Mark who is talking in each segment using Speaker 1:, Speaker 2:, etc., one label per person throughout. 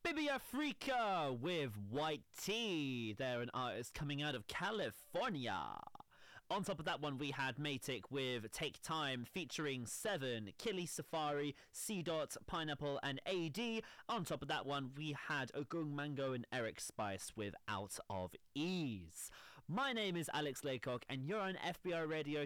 Speaker 1: Bibi Africa with White Tea. They're an artist coming out of California. On top of that one, we had Matic with Take Time featuring Seven, Killy Safari, C. Dot, Pineapple, and AD. On top of that one, we had Ogung Mango and Eric Spice with Out of Ease. My name is Alex Laycock, and you're on FBI Radio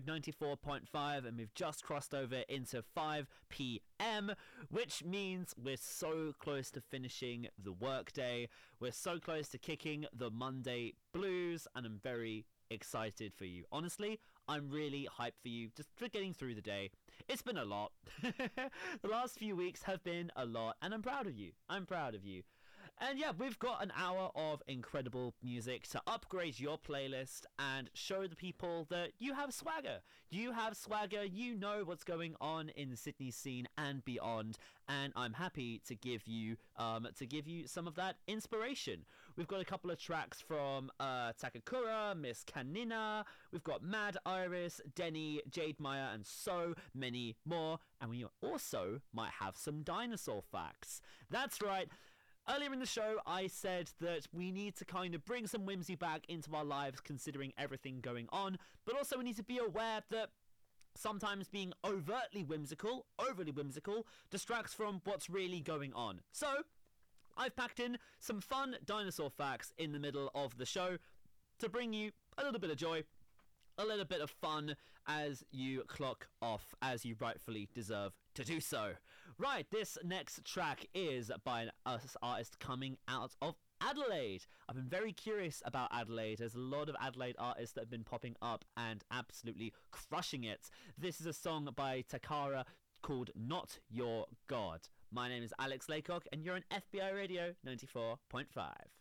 Speaker 1: 94.5, and we've just crossed over into 5 p.m., which means we're so close to finishing the workday. We're so close to kicking the Monday blues, and I'm very excited for you. Honestly, I'm really hyped for you just for getting through the day. It's been a lot. The last few weeks have been a lot, and I'm proud of you. I'm proud of you. And yeah, we've got an hour of incredible music to upgrade your playlist and show the people that you have swagger. You have swagger, you know what's going on in the Sydney scene and beyond, and I'm happy to give you some of that inspiration. We've got a couple of tracks from Takakura, Miss Kanina, we've got Mad Iris, Denny, Jade Maya, and so many more, and we also might have some dinosaur facts. That's right. Earlier in the show, I said that we need to kind of bring some whimsy back into our lives considering everything going on, but also we need to be aware that sometimes being overly whimsical, distracts from what's really going on. So, I've packed in some fun dinosaur facts in the middle of the show to bring you a little bit of joy, a little bit of fun as you clock off, as you rightfully deserve to do so. Right, this next track is by an artist coming out of Adelaide. I've been very curious about Adelaide. There's a lot of Adelaide artists that have been popping up and absolutely crushing it. This is a song by Takara called Not Your God. My name is Alex Laycock, and you're on FBI Radio 94.5.